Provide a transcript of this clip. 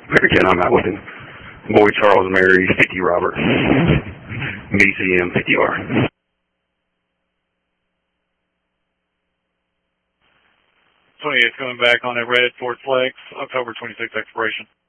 Mary Ken, I'm out with him. Boy Charles Mary 50 Robert. BCM 50R. 28 coming back on a red Ford Flex, October 26th expiration.